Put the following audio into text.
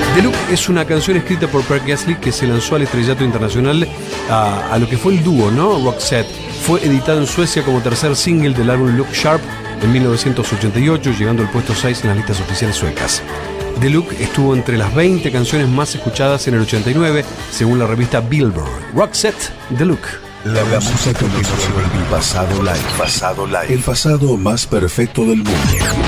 The Look es una canción escrita por Per Gessle que se lanzó al estrellato internacional a lo que fue el dúo, ¿no? Roxette. Fue editado en Suecia como tercer single del álbum Look Sharp en 1988, llegando al puesto 6 en las listas oficiales suecas. The Look estuvo entre las 20 canciones más escuchadas en el 89, según la revista Billboard. Roxette, The Look. La música que nos el pasado live. El pasado más perfecto del mundo.